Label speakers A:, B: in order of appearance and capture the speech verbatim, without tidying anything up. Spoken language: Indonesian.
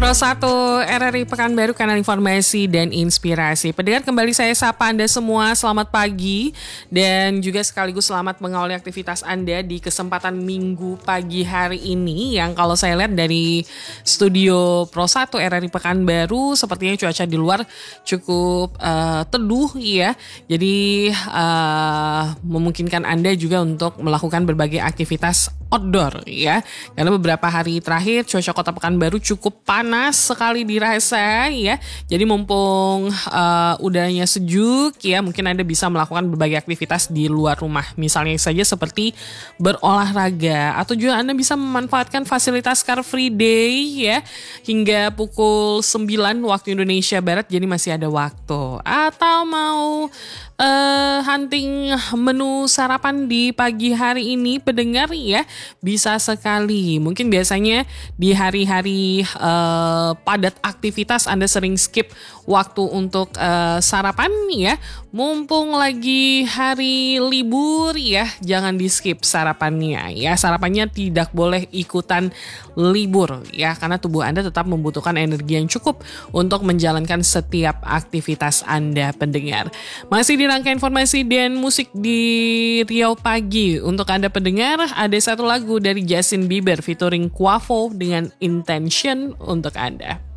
A: Pro satu R R I Pekanbaru, kanal informasi dan inspirasi. Pendengar, kembali saya sapa Anda semua, selamat pagi. Dan juga sekaligus selamat mengawali aktivitas Anda di kesempatan Minggu pagi hari ini. Yang kalau saya lihat dari studio Pro satu R R I Pekanbaru, sepertinya cuaca di luar cukup uh, teduh ya. Jadi uh, memungkinkan Anda juga untuk melakukan berbagai aktivitas outdoor ya. Karena beberapa hari terakhir cuaca Kota Pekanbaru cukup panas sekali dirasa ya. Jadi mumpung uh, udaranya sejuk ya, mungkin Anda bisa melakukan berbagai aktivitas di luar rumah. Misalnya saja seperti berolahraga, atau juga Anda bisa memanfaatkan fasilitas Car Free Day ya hingga pukul sembilan waktu Indonesia Barat, jadi masih ada waktu. Atau mau uh, hunting menu sarapan di pagi hari ini, pendengar ya, bisa sekali. Mungkin biasanya di hari-hari uh, padat aktivitas Anda sering skip waktu untuk uh, sarapan ya. Mumpung lagi hari libur ya, jangan di skip sarapannya ya. Sarapannya tidak boleh ikutan libur ya, karena tubuh Anda tetap membutuhkan energi yang cukup untuk menjalankan setiap aktivitas Anda, pendengar. Masih di rangka informasi dan musik di Riau Pagi. Untuk Anda pendengar, ada satu lagu dari Justin Bieber featuring Quavo dengan Intention untuk Anda.